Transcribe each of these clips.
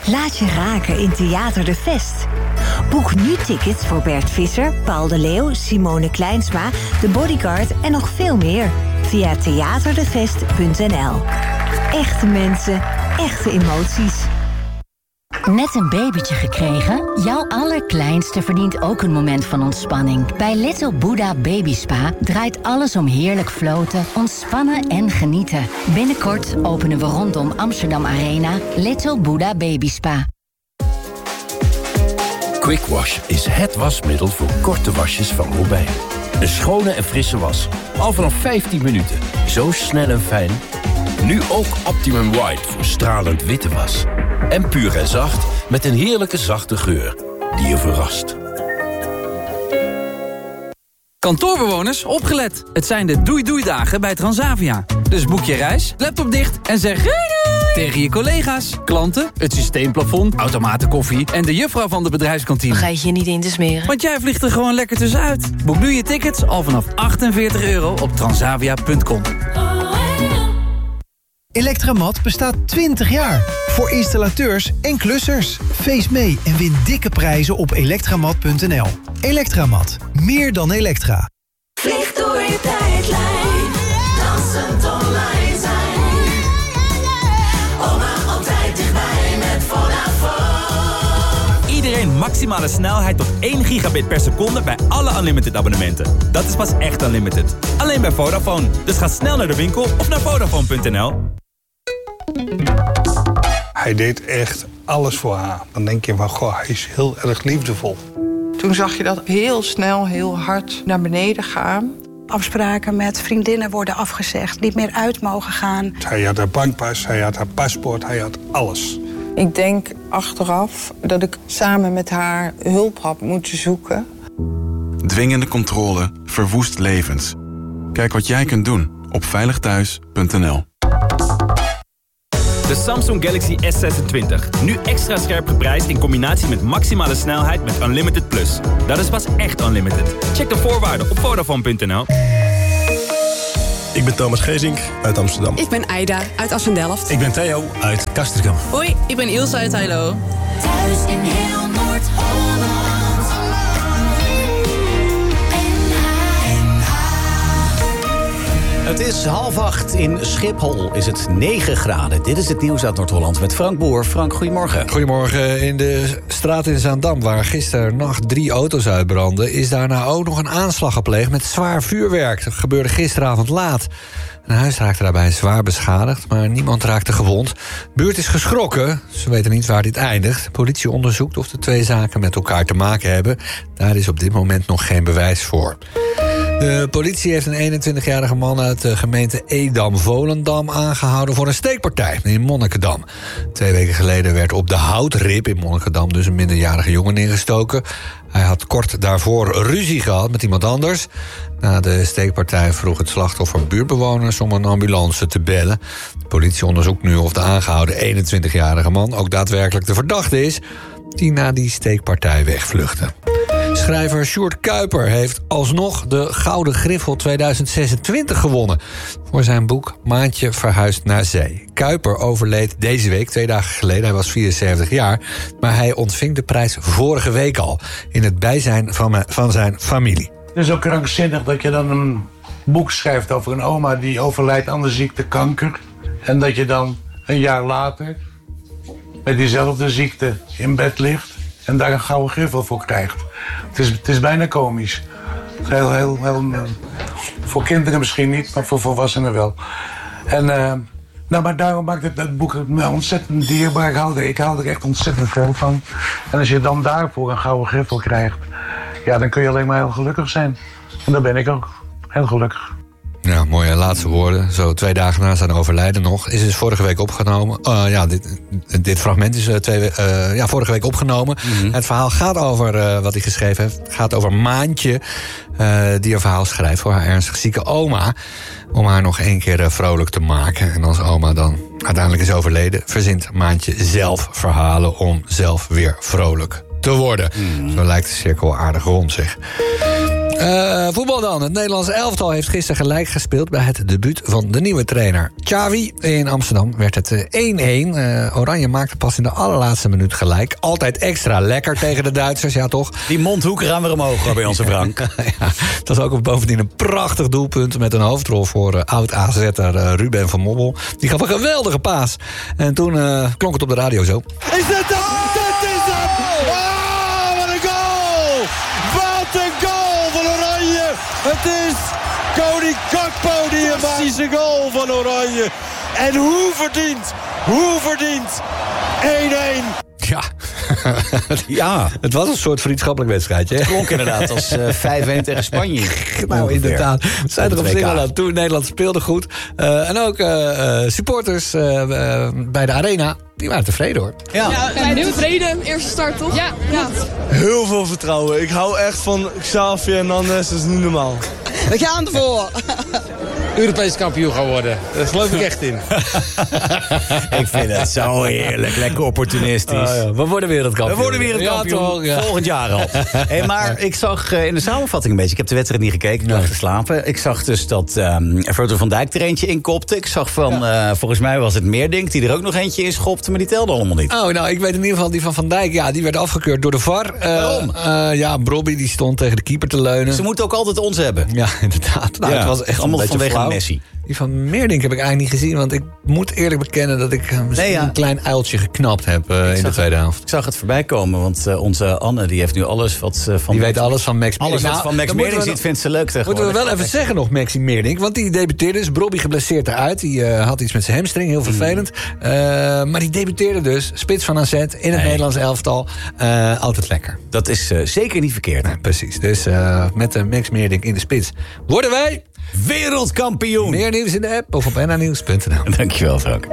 Laat je raken in Theater de Fest. Boek nu tickets voor Bert Visser, Paul de Leeuw, Simone Kleinsma, The Bodyguard en nog veel meer via theaterdefest.nl. Echte mensen, echte emoties. Net een babytje gekregen? Jouw allerkleinste verdient ook een moment van ontspanning. Bij Little Buddha Baby Spa draait alles om heerlijk floten, ontspannen en genieten. Binnenkort openen we rondom Amsterdam Arena Little Buddha Baby Spa. Quick Wash is het wasmiddel voor korte wasjes van Robijn. Een schone en frisse was. Al vanaf 15 minuten. Zo snel en fijn. Nu ook Optimum White voor stralend witte was. En puur en zacht met een heerlijke zachte geur die je verrast. Kantoorbewoners, opgelet. Het zijn de doei-doei-dagen bij Transavia. Dus boek je reis, laptop dicht en zeg doei doei tegen je collega's, klanten, het systeemplafond, automatenkoffie en de juffrouw van de bedrijfskantine. Vergeet je niet in te smeren. Want jij vliegt er gewoon lekker tussenuit. Boek nu je tickets al vanaf €48 op transavia.com. Electramat bestaat 20 jaar. Voor installateurs en klussers. Feest mee en win dikke prijzen op elektramat.nl. Electramat. Meer dan Elektra. Vlieg door je tijdlijn. Dansend online zijn. Oma altijd dichtbij met Vodafone. Iedereen maximale snelheid tot 1 gigabit per seconde bij alle Unlimited abonnementen. Dat is pas echt Unlimited. Alleen bij Vodafone. Dus ga snel naar de winkel of naar Vodafone.nl. Hij deed echt alles voor haar. Dan denk je van, goh, hij is heel erg liefdevol. Toen zag je dat heel snel, heel hard naar beneden gaan. Afspraken met vriendinnen worden afgezegd, niet meer uit mogen gaan. Hij had haar bankpas, hij had haar paspoort, hij had alles. Ik denk achteraf dat ik samen met haar hulp had moeten zoeken. Dwingende controle verwoest levens. Kijk wat jij kunt doen op veiligthuis.nl. De Samsung Galaxy S26. Nu extra scherp geprijsd in combinatie met maximale snelheid met Unlimited Plus. Dat is pas echt Unlimited. Check de voorwaarden op Vodafone.nl. Ik ben Thomas Gezink uit Amsterdam. Ik ben Aida uit Assendelft. Ik ben Theo uit Castricum. Hoi, ik ben Ilse uit Heilo. Thuis in heel Noord-Holland. Het is 7:30 in Schiphol. Is het 9 graden. Dit is het nieuws uit Noord-Holland met Frank Boer. Frank, goedemorgen. Goedemorgen. In de straat in Zaandam, waar gisternacht 3 auto's uitbrandden, is daarna ook nog een aanslag gepleegd met zwaar vuurwerk. Dat gebeurde gisteravond laat. Een huis raakte daarbij zwaar beschadigd, maar niemand raakte gewond. De buurt is geschrokken. Ze weten niet waar dit eindigt. De politie onderzoekt of de 2 zaken met elkaar te maken hebben. Daar is op dit moment nog geen bewijs voor. De politie heeft een 21-jarige man uit de gemeente Edam-Volendam aangehouden voor een steekpartij in Monnikendam. 2 weken geleden werd op de Houtrip in Monnikendam dus een minderjarige jongen neergestoken. Hij had kort daarvoor ruzie gehad met iemand anders. Na de steekpartij vroeg het slachtoffer buurtbewoners om een ambulance te bellen. De politie onderzoekt nu of de aangehouden 21-jarige man ook daadwerkelijk de verdachte is die na die steekpartij wegvluchtte. Schrijver Sjoerd Kuiper heeft alsnog de Gouden Griffel 2026 gewonnen voor zijn boek Maantje verhuist naar zee. Kuiper overleed deze week, 2 dagen geleden. Hij was 74 jaar, maar hij ontving de prijs vorige week al in het bijzijn van zijn familie. Het is ook krankzinnig dat je dan een boek schrijft over een oma die overlijdt aan de ziekte kanker. En dat je dan een jaar later met diezelfde ziekte in bed ligt en daar een Gouden Griffel voor krijgt. Het is bijna komisch. Heel, voor kinderen misschien niet, maar voor volwassenen wel. En maar daarom maakt het boek me ontzettend dierbaar. Ik haal er echt ontzettend veel van. En als je dan daarvoor een Gouden Griffel krijgt, ja, dan kun je alleen maar heel gelukkig zijn. En dat ben ik ook. Heel gelukkig. Ja, mooie laatste woorden. Zo 2 dagen na zijn overlijden nog. Is dus vorige week opgenomen. Dit fragment is vorige week opgenomen. Mm-hmm. Het verhaal gaat over wat hij geschreven heeft. Het gaat over Maantje, die een verhaal schrijft voor haar ernstig zieke oma. Om haar nog 1 keer vrolijk te maken. En als oma dan uiteindelijk is overleden, verzint Maantje zelf verhalen om zelf weer vrolijk te worden. Mm-hmm. Zo lijkt de cirkel aardig rond, zeg. Voetbal dan. Het Nederlands elftal heeft gisteren gelijk gespeeld bij het debuut van de nieuwe trainer. Xavi. In Amsterdam werd het 1-1. Oranje maakte pas in de allerlaatste minuut gelijk. Altijd extra lekker tegen de Duitsers, ja toch? Die mondhoek gaan weer omhoog bij onze Frank. Ja, het was ook bovendien een prachtig doelpunt met een hoofdrol voor oud-AZ'er Ruben van Mobbel. Die gaf een geweldige paas. En toen klonk het op de radio zo. Is dit hem? Dit is hem! Oh, wat een goal! Wat een goal van Oranje! Het is Cody Gakpo die een magische goal van Oranje. En hoe verdiend? 1-1. Ja. Ja. Het was een soort vriendschappelijk wedstrijdje. Het klonk inderdaad als 5-1 tegen Spanje. Nou, inderdaad. We zijn er op zich wel aan toe. Nederland speelde goed. En ook supporters bij de Arena, die waren tevreden hoor. Ja, wij zijn tevreden. Eerste start toch? Ja. Heel veel vertrouwen. Ik hou echt van Xavi en Nandes, dat is niet normaal. We gaan ervoor. Europees kampioen gaan worden. Daar geloof ik echt in. Ik vind het zo heerlijk. Lekker opportunistisch. Ja. We worden wereldkampioen. We worden wereldkampioen. Ja, toch, ja. Volgend jaar al. Hey, maar ik zag in de samenvatting een beetje... Ik heb de wedstrijd niet gekeken, ik lag te slapen. Ik zag dus dat Virgil van Dijk er eentje inkopte. Ik zag volgens mij was het Meerdink die er ook nog eentje in schopte. Maar die telde allemaal niet. Oh, nou, ik weet in ieder geval die van Dijk. Ja, die werd afgekeurd door de VAR. Waarom? Ja, Brobby die stond tegen de keeper te leunen. Ze moeten ook altijd ons hebben. Ja, inderdaad. Nou, het was echt allemaal een beetje vanwege flauw. Messi. Die van Meerdink heb ik eigenlijk niet gezien. Want ik moet eerlijk bekennen dat ik een klein uiltje geknapt heb in de tweede helft. Ik zag het voorbij komen, want onze Anne die heeft nu alles wat van... Die weet alles van Max Meerdink. Alles wat van Max Meerdink ziet, vindt ze leuk tegenwoordig. Moeten we wel even zeggen nog, Maxi Meerdink. Want die debuteerde dus. Brobby geblesseerd eruit. Die had iets met zijn hamstring, heel vervelend. Maar die debuteerde dus. Spits van AZ in het Nederlands elftal. Altijd lekker. Dat is zeker niet verkeerd. Nee, precies. Dus met Max Meerdink in de spits worden wij... wereldkampioen. Meer nieuws in de app of op nnnnieuws.nl. Dankjewel, Frank.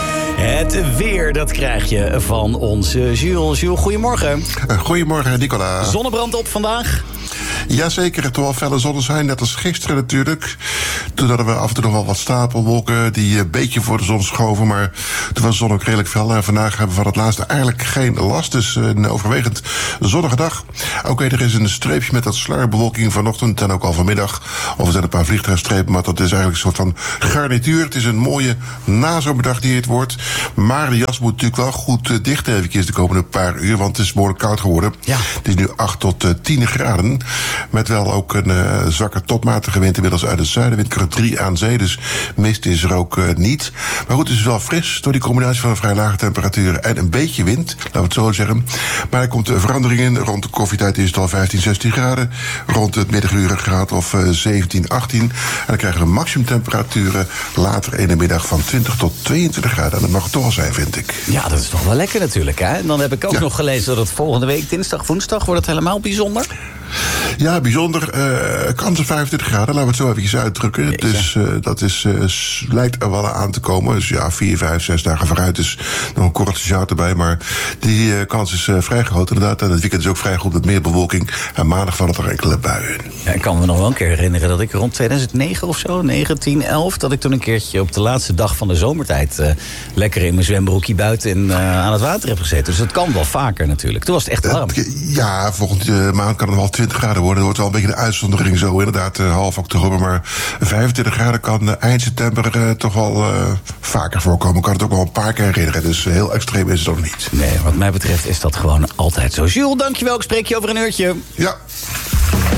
Het weer, dat krijg je van onze Jules. Jules, goedemorgen. Goedemorgen, Nicola. Zonnebrand op vandaag? Jazeker, het wel felle zonneschijn, net als gisteren natuurlijk. Toen hadden we af en toe nog wel wat stapelwolken die een beetje voor de zon schoven, maar toen was de zon ook redelijk fel. En vandaag hebben we van het laatste eigenlijk geen last, dus een overwegend zonnige dag. Oké, er is een streepje met dat sluierbewolking vanochtend en ook al vanmiddag. Of er zijn een paar vliegtuigstrepen, maar dat is eigenlijk een soort van garnituur. Het is een mooie nazomerdag die het wordt. Maar de jas moet natuurlijk wel goed dicht eventjes de komende paar uur, want het is behoorlijk koud geworden. Ja. Het is nu 8 tot 10 graden. Met wel ook een zwakke tot matige wind inmiddels uit het zuiden. Windkracht 3 aan zee, dus mist is er ook niet. Maar goed, het is wel fris door die combinatie van vrij lage temperaturen en een beetje wind, laten we het zo zeggen. Maar er komt verandering in. Rond de koffietijd is het al 15, 16 graden. Rond het middaguur een graad of 17, 18. En dan krijgen we maximumtemperaturen later in de middag van 20 tot 22 graden. En dat mag het toch wel zijn, vind ik. Ja, dat is toch wel lekker natuurlijk, hè? En dan heb ik ook nog gelezen dat het volgende week, dinsdag, woensdag, wordt het helemaal bijzonder. Ja, bijzonder. Kans op 25 graden, laten we het zo even uitdrukken. Dus dat lijkt er wel aan te komen. Dus ja, 4, 5, 6 dagen vooruit is nog een korte shout erbij. Maar die kans is vrij groot inderdaad. En het weekend is ook vrij goed met meer bewolking. En maandag vallen er enkele buien. Ja, ik kan me nog wel een keer herinneren dat ik rond 2009 of zo, 9, 10, 11... dat ik toen een keertje op de laatste dag van de zomertijd lekker in mijn zwembroekje buiten aan het water heb gezeten. Dus dat kan wel vaker natuurlijk. Toen was het echt warm. Ja, volgende maand kan het wel 20 graden worden. Dat wordt wel een beetje de uitzondering zo, inderdaad, half oktober. Maar 25 graden kan eind september toch wel vaker voorkomen. Ik kan het ook wel een paar keer herinneren. Dus heel extreem is het nog niet. Nee, wat mij betreft is dat gewoon altijd zo. Jules, dankjewel. Ik spreek je over een uurtje. Ja.